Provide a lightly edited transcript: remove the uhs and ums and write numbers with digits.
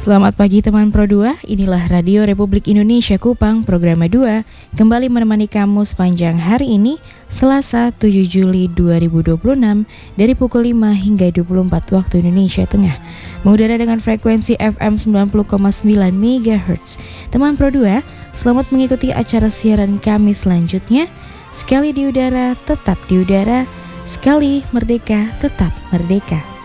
Selamat pagi teman Pro 2, inilah Radio Republik Indonesia Kupang, program 2, kembali menemani kamu sepanjang hari ini, Selasa 7 Juli 2026, dari pukul 5 hingga 24 waktu Indonesia Tengah, mengudara dengan frekuensi FM 90,9 MHz. Teman Pro 2, selamat mengikuti acara siaran kami selanjutnya. Sekali di udara, tetap di udara, sekali merdeka, tetap merdeka.